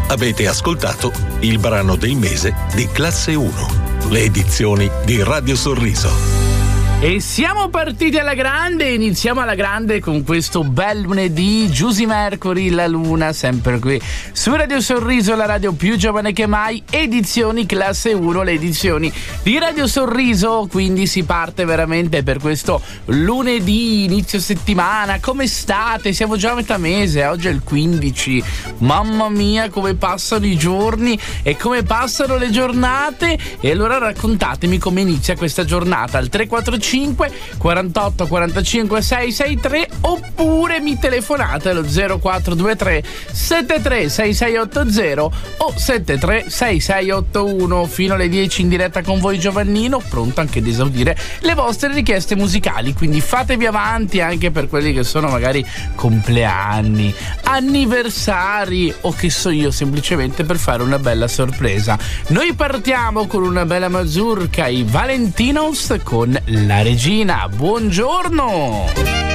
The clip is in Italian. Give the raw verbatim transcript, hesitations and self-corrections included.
Avete ascoltato il brano del mese di Classe uno, le edizioni di Radio Sorriso. E siamo partiti alla grande, iniziamo alla grande con questo bel lunedì. Giusy Mercury, La Luna, sempre qui su Radio Sorriso, la radio più giovane che mai, edizioni Classe uno, le edizioni di Radio Sorriso. Quindi si parte veramente per questo lunedì, inizio settimana. Come state? Siamo già a metà mese, oggi è il quindici. Mamma mia, come passano i giorni e come passano le giornate. E allora raccontatemi come inizia questa giornata al tre quattro cinque quarantotto quarantacinque seicentosessantatré, oppure mi telefonate allo zero quattro due tre sette tre sei sei otto zero o sette tre sei sei otto uno. Fino alle dieci in diretta con voi Giovannino, pronto anche ad esaudire le vostre richieste musicali, quindi fatevi avanti anche per quelli che sono magari compleanni, anniversari o che so io, semplicemente per fare una bella sorpresa. Noi partiamo con una bella mazurka, i Valentinos con La Regina. Buongiorno!